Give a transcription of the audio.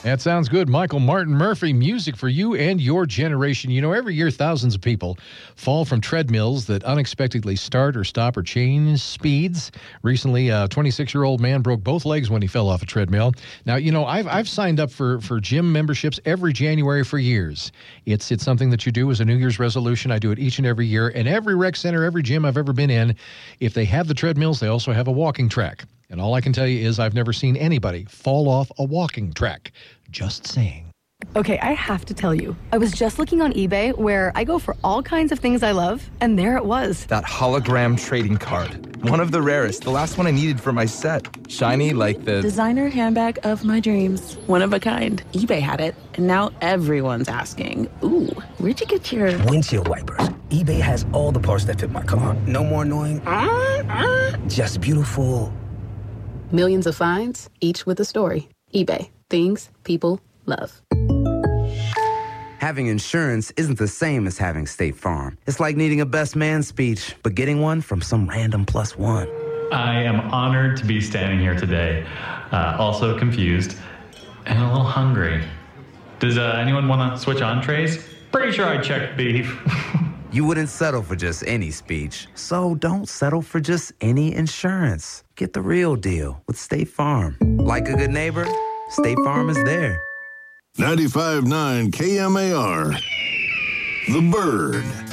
That sounds good. Michael Martin Murphey, music for you and your generation. You know, every year thousands of people fall from treadmills that unexpectedly start or stop or change speeds. Recently, a 26-year-old man broke both legs when he fell off a treadmill. Now, you know, I've signed up for gym memberships every January for years. It's something that you do as a New Year's resolution. I do it each and every year. And every rec center, every gym I've ever been in, if they have the treadmills, they also have a walking track. And all I can tell you is I've never seen anybody fall off a walking track. Just saying. Okay, I have to tell you, I was just looking on eBay where I go for all kinds of things I love, and there it was. That hologram trading card. One of the rarest, the last one I needed for my set. Shiny like the designer handbag of my dreams. One of a kind. eBay had it, and now everyone's asking, ooh, where'd you get your windshield wipers? eBay has all the parts that fit my car. No more annoying, just beautiful. Millions of finds, each with a story. eBay. Things people love. Having insurance isn't the same as having State Farm. It's like needing a best man speech, but getting one from some random +1. I am honored to be standing here today, also confused and a little hungry. Does anyone want to switch entrees? Pretty sure I checked beef. You wouldn't settle for just any speech, so don't settle for just any insurance. Get the real deal with State Farm. Like a good neighbor, State Farm is there. 95.9 KMAR, The Bird.